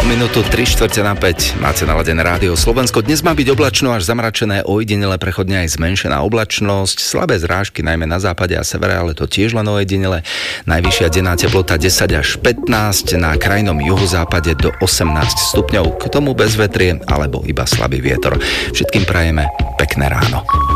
Minútu 3:45 máte naladené rádio Slovensko. Dnes má byť oblačno až zamračené, ojedinele prechodne aj zmenšená oblačnosť, slabé zrážky najmä na západe a severe, ale to tiež len ojedinele. Najvyššia denná teplota 10 až 15, na krajnom juhozápade do 18 stupňov. K tomu bezvetrie alebo iba slabý vietor. Všetkým prajeme pekné ráno.